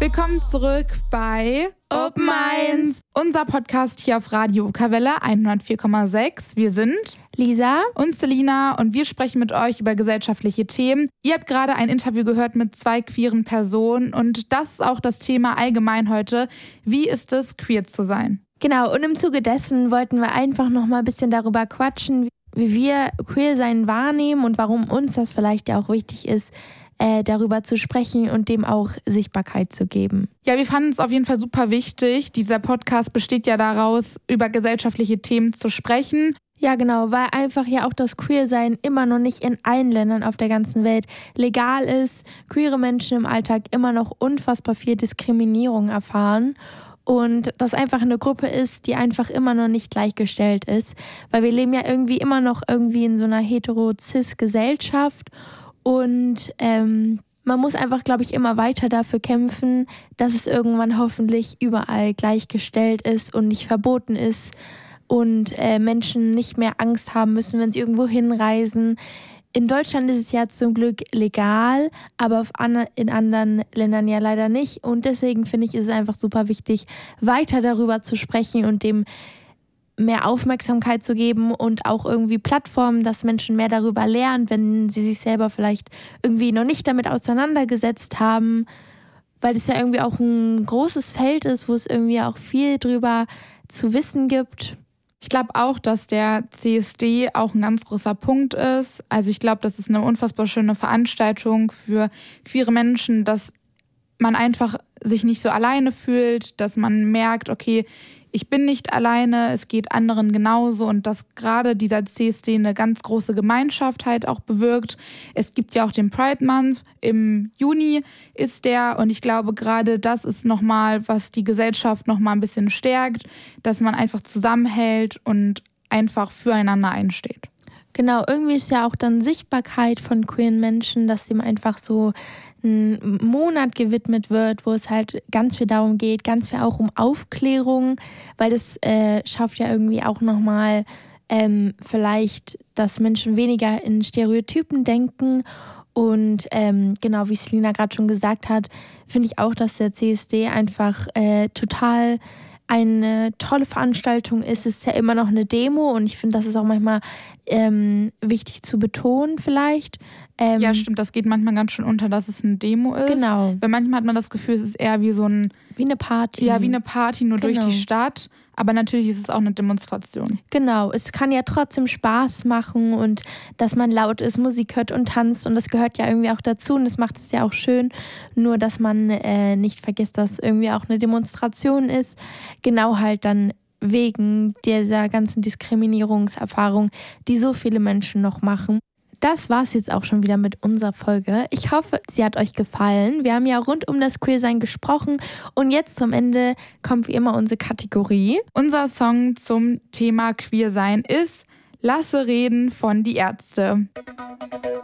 Willkommen zurück bei Open Minds, unser Podcast hier auf Radio Ukawelle 104,6. Wir sind Lisa und Selina und wir sprechen mit euch über gesellschaftliche Themen. Ihr habt gerade ein Interview gehört mit 2 queeren Personen und das ist auch das Thema allgemein heute. Wie ist es, queer zu sein? Genau, und im Zuge dessen wollten wir einfach noch mal ein bisschen darüber quatschen, wie wir queer sein wahrnehmen und warum uns das vielleicht ja auch wichtig ist, darüber zu sprechen und dem auch Sichtbarkeit zu geben. Ja, wir fanden es auf jeden Fall super wichtig. Dieser Podcast besteht ja daraus, über gesellschaftliche Themen zu sprechen. Ja, genau, weil einfach ja auch das Queersein immer noch nicht in allen Ländern auf der ganzen Welt legal ist. Queere Menschen im Alltag immer noch unfassbar viel Diskriminierung erfahren. Und das einfach eine Gruppe ist, die einfach immer noch nicht gleichgestellt ist. Weil wir leben ja irgendwie immer noch irgendwie in so einer hetero-cis-Gesellschaft. Und man muss einfach, glaube ich, immer weiter dafür kämpfen, dass es irgendwann hoffentlich überall gleichgestellt ist und nicht verboten ist und Menschen nicht mehr Angst haben müssen, wenn sie irgendwo hinreisen. In Deutschland ist es ja zum Glück legal, aber in anderen Ländern ja leider nicht. Und deswegen finde ich, ist es einfach super wichtig, weiter darüber zu sprechen und dem mehr Aufmerksamkeit zu geben und auch irgendwie Plattformen, dass Menschen mehr darüber lernen, wenn sie sich selber vielleicht irgendwie noch nicht damit auseinandergesetzt haben, weil es ja irgendwie auch ein großes Feld ist, wo es irgendwie auch viel drüber zu wissen gibt. Ich glaube auch, dass der CSD auch ein ganz großer Punkt ist. Also ich glaube, das ist eine unfassbar schöne Veranstaltung für queere Menschen, dass man einfach sich nicht so alleine fühlt, dass man merkt, okay, ich bin nicht alleine, es geht anderen genauso und dass gerade dieser CSD eine ganz große Gemeinschaft halt auch bewirkt. Es gibt ja auch den Pride Month, im Juni ist der und ich glaube gerade das ist nochmal, was die Gesellschaft nochmal ein bisschen stärkt, dass man einfach zusammenhält und einfach füreinander einsteht. Genau, irgendwie ist ja auch dann Sichtbarkeit von queeren Menschen, dass dem einfach so ein Monat gewidmet wird, wo es halt ganz viel darum geht, ganz viel auch um Aufklärung, weil das schafft ja irgendwie auch nochmal vielleicht, dass Menschen weniger in Stereotypen denken und genau wie Selina gerade schon gesagt hat, finde ich auch, dass der CSD einfach total eine tolle Veranstaltung ist. Es ist ja immer noch eine Demo und ich finde, das ist auch manchmal wichtig zu betonen vielleicht. Ja, stimmt, das geht manchmal ganz schön unter, dass es eine Demo ist. Genau. Weil manchmal hat man das Gefühl, es ist eher wie so ein... Wie eine Party. Ja, wie eine Party, nur Genau. durch die Stadt. Aber natürlich ist es auch eine Demonstration. Genau, es kann ja trotzdem Spaß machen und dass man laut ist, Musik hört und tanzt und das gehört ja irgendwie auch dazu und das macht es ja auch schön. Nur, dass man nicht vergisst, dass irgendwie auch eine Demonstration ist. Genau halt dann wegen dieser ganzen Diskriminierungserfahrung, die so viele Menschen noch machen. Das war es jetzt auch schon wieder mit unserer Folge. Ich hoffe, sie hat euch gefallen. Wir haben ja rund um das Queersein gesprochen und jetzt zum Ende kommt wie immer unsere Kategorie. Unser Song zum Thema Queersein ist Lasse reden von Die Ärzte.